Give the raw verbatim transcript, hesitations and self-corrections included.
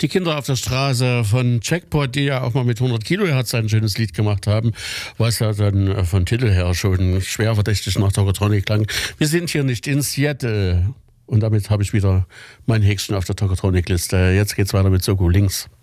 Die Kinder auf der Straße von Jackpot, die ja auch mal mit hundert Kilohertz ein schönes Lied gemacht haben, was ja dann von Titel her schon schwer verdächtig nach Tokotronic klang. Wir sind hier nicht in Seattle. Und damit habe ich wieder mein Häkchen auf der Tokotronic-Liste. Jetzt geht's weiter mit Soko links.